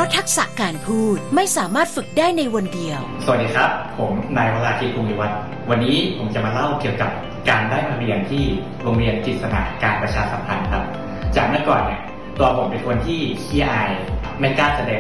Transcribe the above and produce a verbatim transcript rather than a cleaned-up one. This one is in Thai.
ทักษะการพูดไม่สามารถฝึกได้ในวันเดียวสวัสดีครับผมนายวราคิดภูมิวัฒน์วันนี้ผมจะมาเล่าเกี่ยวกับการได้มาเรียนที่โรงเรียนจิตรสนาการประชาสัมพันธ์ครับจากเมื่อก่อนเนี่ยตัวผมเป็นคนที่ขี้อายไม่กล้าแสดง